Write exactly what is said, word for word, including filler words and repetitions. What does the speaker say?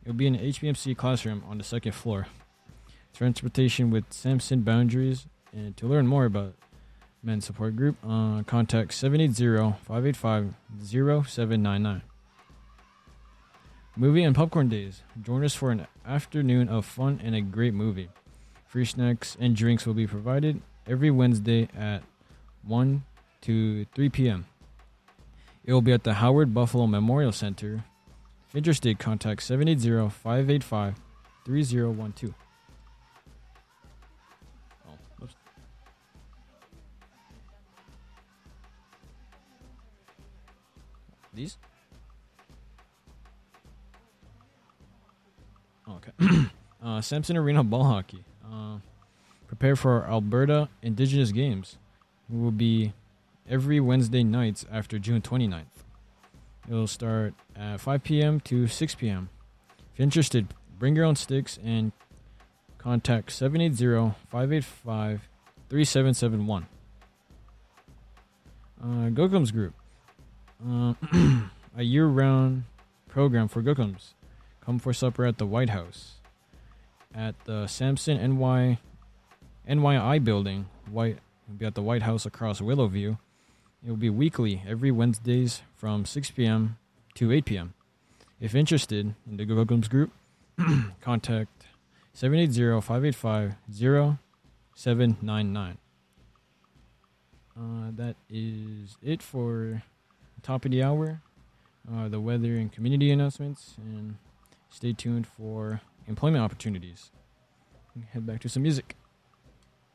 It will be in an H B M C classroom on the second floor. Transportation with Samson Boundaries. And to learn more about Men's Support Group, uh, contact seven eight zero, five eight five, zero seven nine nine. Movie and Popcorn Days. Join us for an afternoon of fun and a great movie. Free snacks and drinks will be provided every Wednesday at one to three p.m. It will be at the Howard Buffalo Memorial Center. If interested, contact seven eight zero, five eight five, three zero one two. Oh, oops. These? Oh, okay. uh, Samson Arena Ball Hockey. Uh, prepare for our Alberta Indigenous Games. It will be every Wednesday nights after June twenty-ninth. It will start at five p.m. to six p.m. If you're interested, bring your own sticks and contact seven eight zero, five eight five, three seven seven one. Uh, Gokums Group. Uh, a year-round program for Gokums. Come for supper at the White House. At the Samson N Y N Y I building. White will be at the White House across Willowview. It will be weekly, every Wednesdays from six p.m. to eight p.m. If interested in the Gokums Group, contact seven eight zero, five eight five, zero seven nine nine. Uh, that is it for the top of the hour, uh, the weather and community announcements, and stay tuned for employment opportunities. Head back to some music.